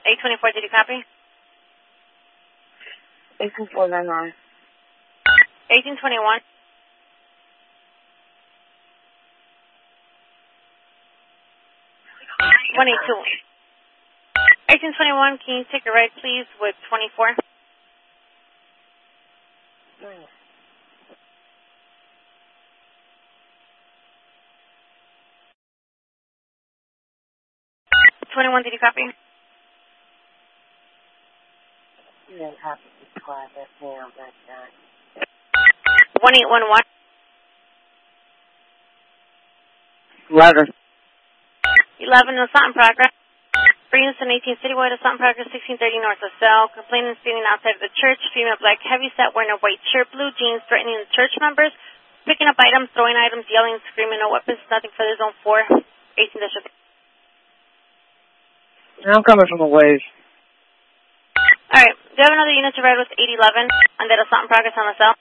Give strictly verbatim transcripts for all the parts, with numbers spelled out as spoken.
eight twenty-four, did you copy? eighteen four ninety-nine. eighteen twenty-one. one eighty-two. eighteen twenty-one, can you take a ride, please, with twenty-four? Mm. twenty-one, did you copy? You didn't have to describe that now, but, uh... one eight one one. eleven. eleven, assault in progress. For units in eighteen Citywide, assault in progress, sixteen thirty North LaSalle. Complainant standing outside of the church. Female black heavyset wearing a white shirt, blue jeans, threatening the church members. Picking up items, throwing items, yelling, screaming, no weapons, nothing for the zone four. eighteen District. I'm coming from a ways. Alright, do you have another unit to ride with eight eleven on that assault in progress on LaSalle?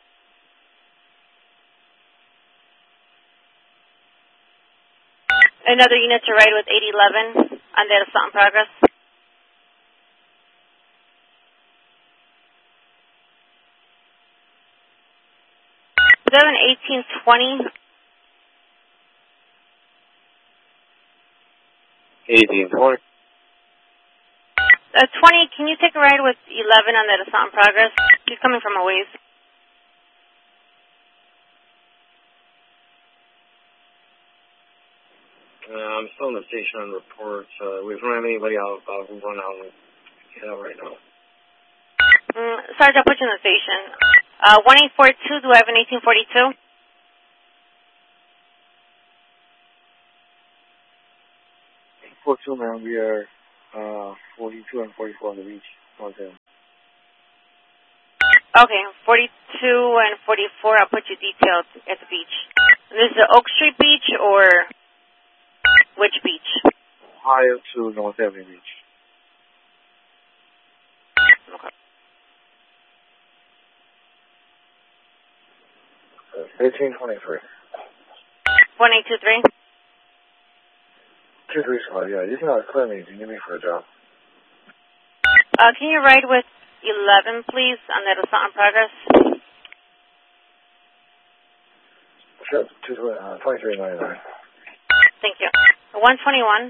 Another unit to ride with eight eleven on that assault in progress. Do you have an eighteen twenty? eighteen twenty. Uh, twenty, can you take a ride with eleven on that assault in progress? She's coming from a ways. Uh, I'm still in the station on reports. Uh, we don't have anybody out. I'll run out and get out right now. Mm, Sarge, I'll put you in the station. Uh, one eight four two, do I have an eighteen forty-two? forty-two, man. We are uh, forty-two and forty-four on the beach. Okay. Okay, forty-two and forty-four, I'll put you detailed at the beach. This is the Oak Street Beach or which beach? Ohio to North Avenue Beach. Okay. eighteen twenty-three. one eight two three? two three squad, yeah. You can uh, clear me if you need me for a job. Uh, can you ride with eleven, please, on that assault in progress? Sure. Uh, twenty-three ninety-nine. Thank you. one twenty-one.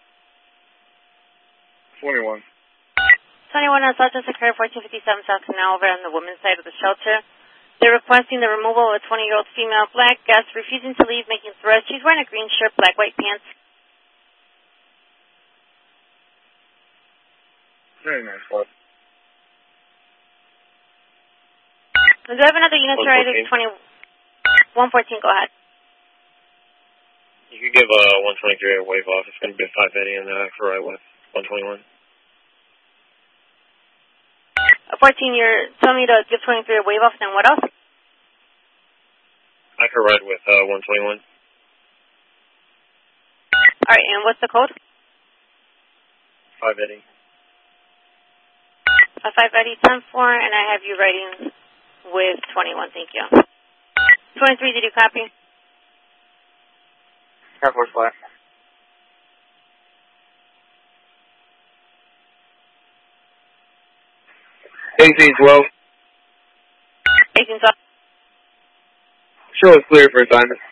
twenty-one. twenty-one, assault just occurred fourteen fifty-seven South Canal over on the women's side of the shelter. They're requesting the removal of a twenty-year-old female black guest refusing to leave, making threats. She's wearing a green shirt, black, white pants. Very nice, bud. Do I have another unit to ride at twenty, one fourteen, go ahead. You can give uh, one twenty-three a wave off. It's going to be a five eighty and then I for right with one twenty-one. A fourteen, you're telling me to give twenty-three a wave off, then what else? I could ride with uh, one twenty-one. Alright, and what's the code? five eighty. A five eighty ten four, and I have you riding with twenty-one, thank you. twenty-three, did you copy? Air Force Black. eighteen twelve. eighteen twelve. Show is clear for assignment.